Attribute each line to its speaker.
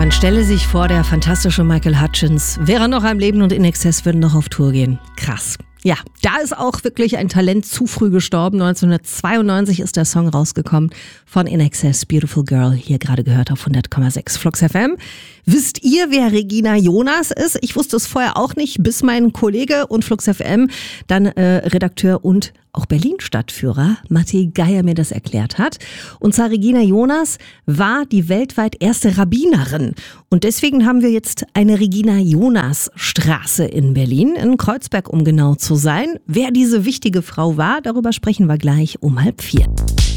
Speaker 1: Man stelle sich vor, der fantastische Michael Hutchence wäre noch am Leben und INXS würden noch auf Tour gehen. Krass. Ja, da ist auch wirklich ein Talent zu früh gestorben. 1992 ist der Song rausgekommen von INXS, Beautiful Girl, hier gerade gehört auf 100,6 Flux FM. Wisst ihr, wer Regina Jonas ist? Ich wusste es vorher auch nicht, bis mein Kollege und Flux FM, dann Redakteur und auch Berlin-Stadtführer Matti Geier mir das erklärt hat. Und zwar Regina Jonas war die weltweit erste Rabbinerin. Und deswegen haben wir jetzt eine Regina Jonas Straße in Berlin, in Kreuzberg, um genau zu sein. Wer diese wichtige Frau war, darüber sprechen wir gleich um 3:30.